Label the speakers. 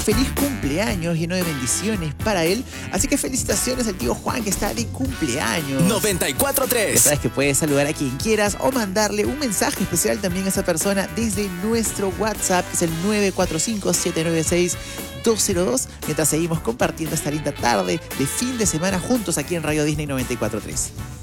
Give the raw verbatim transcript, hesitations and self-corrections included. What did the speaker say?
Speaker 1: feliz cumpleaños lleno de bendiciones para él. Así que felicitaciones al tío Juan, que está de cumpleaños.
Speaker 2: noventa y cuatro punto tres.
Speaker 1: Ya sabes que puedes saludar a quien quieras o mandarle un mensaje especial también a esa persona desde nuestro WhatsApp, que es el nueve cuatro cinco, siete nueve seis, dos cero dos, mientras seguimos compartiendo esta linda tarde de fin de semana juntos aquí en Radio Disney noventa y cuatro punto tres.